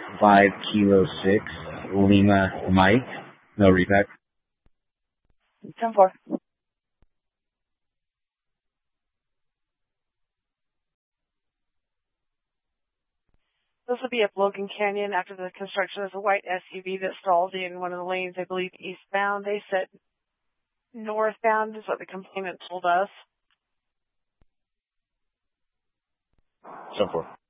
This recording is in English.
5 Kilo 6 Lima Mike. No repack. 10-4. This will be up Logan Canyon after the construction of a white SUV that stalled in one of the lanes, I believe, eastbound. They said northbound is what the complainant told us. 10-4.